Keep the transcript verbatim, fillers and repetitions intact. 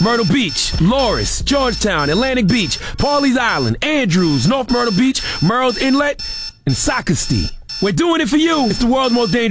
Myrtle Beach, Loris, Georgetown, Atlantic Beach, Pawleys Island, Andrews, North Myrtle Beach, Murrells Inlet, and Socastee. We're doing it for you. It's the world's most dangerous